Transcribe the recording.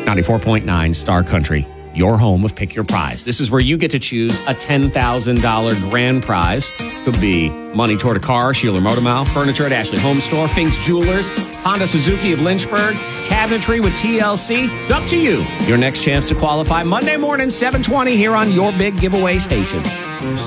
94.9 Star Country, your home of Pick Your Prize. This is where you get to choose a $10,000 grand prize. Could be money toward a car, Sheeler Motormouth, furniture at Ashley Home Store, Fink's Jewelers, Honda Suzuki of Lynchburg, cabinetry with TLC. It's up to you. Your next chance to qualify Monday morning, 7:20 here on your big giveaway station.